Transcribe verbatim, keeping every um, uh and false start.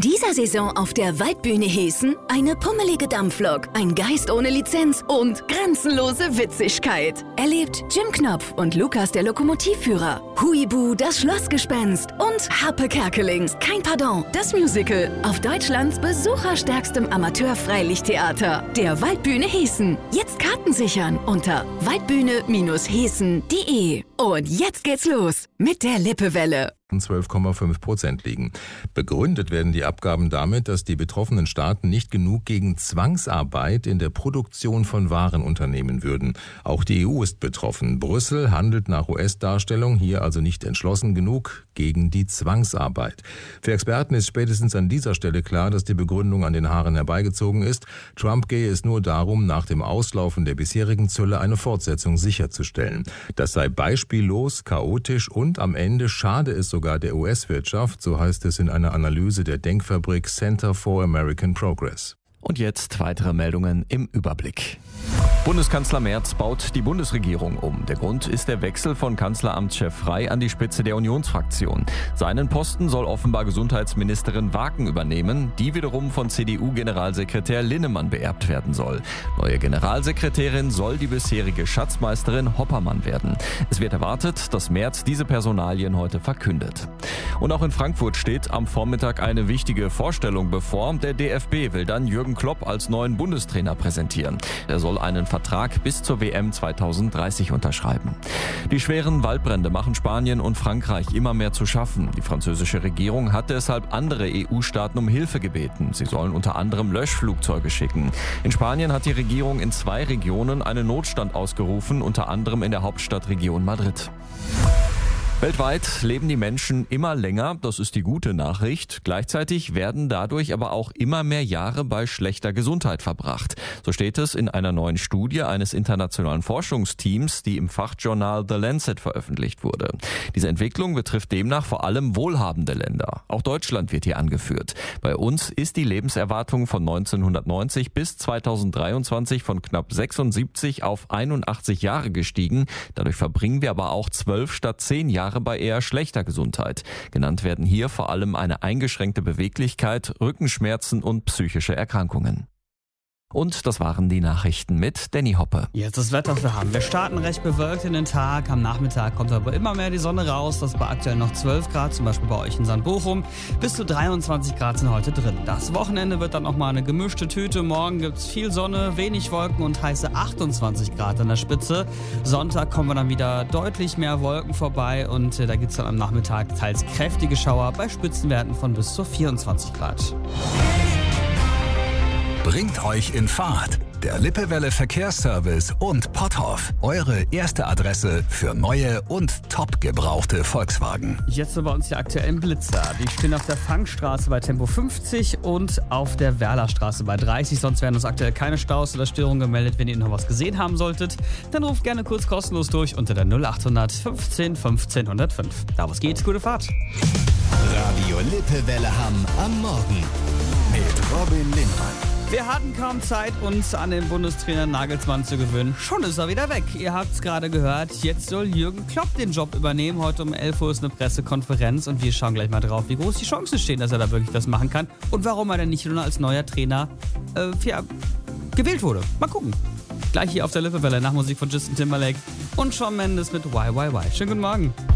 dieser Saison auf der Waldbühne Hessen eine pummelige Dampflok, ein Geist ohne Lizenz und grenzenlose Witzigkeit. Erlebt Jim Knopf und Lukas der Lokomotivführer, Huibu das Schlossgespenst und Harpe Kerkeling, kein Pardon, das Musical auf Deutschlands besucherstärkstem Amateur-Freilichttheater, der Waldbühne Hessen. Jetzt Karten sichern unter waldbühne hessen punkt de. Und jetzt geht's los mit der Lippewelle. zwölf Komma fünf Prozent liegen. Begründet werden die Abgaben damit, dass die betroffenen Staaten nicht genug gegen Zwangsarbeit in der Produktion von Waren unternehmen würden. Auch die E U ist betroffen. Brüssel handelt nach U S-Darstellung hier also nicht entschlossen genug gegen die Zwangsarbeit. Für Experten ist spätestens an dieser Stelle klar, dass die Begründung an den Haaren herbeigezogen ist. Trump gehe es nur darum, nach dem Auslaufen der bisherigen Zölle eine Fortsetzung sicherzustellen. Das sei beispiellos, chaotisch und am Ende schade es sogar der U S-Wirtschaft, so heißt es in einer Analyse der Denkfabrik Center for American Progress. Und jetzt weitere Meldungen im Überblick. Bundeskanzler Merz baut die Bundesregierung um. Der Grund ist der Wechsel von Kanzleramtschef Frey an die Spitze der Unionsfraktion. Seinen Posten soll offenbar Gesundheitsministerin Waken übernehmen, die wiederum von C D U-Generalsekretär Linnemann beerbt werden soll. Neue Generalsekretärin soll die bisherige Schatzmeisterin Hoppermann werden. Es wird erwartet, dass Merz diese Personalien heute verkündet. Und auch in Frankfurt steht am Vormittag eine wichtige Vorstellung bevor. Der D F B will dann Jürgen Klopp als neuen Bundestrainer präsentieren. Er soll einen Vertrag bis zur W M zweitausenddreißig unterschreiben. Die schweren Waldbrände machen Spanien und Frankreich immer mehr zu schaffen. Die französische Regierung hat deshalb andere E U-Staaten um Hilfe gebeten. Sie sollen unter anderem Löschflugzeuge schicken. In Spanien hat die Regierung in zwei Regionen einen Notstand ausgerufen, unter anderem in der Hauptstadtregion Madrid. Weltweit leben die Menschen immer länger, das ist die gute Nachricht. Gleichzeitig werden dadurch aber auch immer mehr Jahre bei schlechter Gesundheit verbracht. So steht es in einer neuen Studie eines internationalen Forschungsteams, die im Fachjournal The Lancet veröffentlicht wurde. Diese Entwicklung betrifft demnach vor allem wohlhabende Länder. Auch Deutschland wird hier angeführt. Bei uns ist die Lebenserwartung von neunzehnhundertneunzig bis zweitausenddreiundzwanzig von knapp sechsundsiebzig auf einundachtzig Jahre gestiegen. Dadurch verbringen wir aber auch zwölf statt zehn Jahre bei eher schlechter Gesundheit. Genannt werden hier vor allem eine eingeschränkte Beweglichkeit, Rückenschmerzen und psychische Erkrankungen. Und das waren die Nachrichten mit Danny Hoppe. Jetzt das Wetter für haben. Wir starten recht bewölkt in den Tag. Am Nachmittag kommt aber immer mehr die Sonne raus. Das ist bei aktuell noch zwölf Grad, zum Beispiel bei euch in Sandbochum. Bis zu dreiundzwanzig Grad sind heute drin. Das Wochenende wird dann nochmal eine gemischte Tüte. Morgen gibt es viel Sonne, wenig Wolken und heiße achtundzwanzig Grad an der Spitze. Sonntag kommen wir dann wieder deutlich mehr Wolken vorbei und äh, da gibt es dann am Nachmittag teils kräftige Schauer bei Spitzenwerten von bis zu vierundzwanzig Grad. Bringt euch in Fahrt. Der Lippewelle Verkehrsservice und Potthoff. Eure erste Adresse für neue und top gebrauchte Volkswagen. Jetzt bei uns die aktuellen Blitzer. Die stehen auf der Fangstraße bei Tempo fünfzig und auf der Werlerstraße bei dreißig. Sonst werden uns aktuell keine Staus oder Störungen gemeldet. Wenn ihr noch was gesehen haben solltet, dann ruft gerne kurz kostenlos durch unter der null achthundert fünfzehn fünfzehn null null fünf. Da was geht, gute Fahrt. Radio Lippewelle Hamm am Morgen mit Robin Lindmann. Wir hatten kaum Zeit, uns an den Bundestrainer Nagelsmann zu gewöhnen. Schon ist er wieder weg. Ihr habt es gerade gehört. Jetzt soll Jürgen Klopp den Job übernehmen. Heute um elf Uhr ist eine Pressekonferenz und wir schauen gleich mal drauf, wie groß die Chancen stehen, dass er da wirklich das machen kann und warum er denn nicht nur als neuer Trainer äh, ja, gewählt wurde. Mal gucken. Gleich hier auf der Lippewelle nach Musik von Justin Timberlake und Shawn Mendes mit Why Why Why. Schönen guten Morgen.